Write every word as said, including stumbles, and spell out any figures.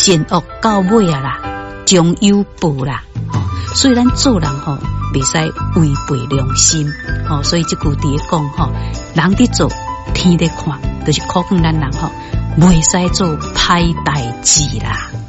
善恶到尾啊啦，终有报啦。吼、哦，所以咱做人吼，袂使违背良心。吼、哦，所以这句伫讲吼，人伫做，天在看，就是考验咱人吼，袂使做歹代志啦。